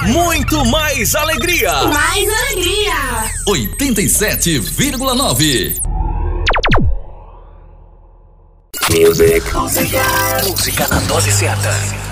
Muito mais alegria. Mais alegria. 87,9. Música na dose certa.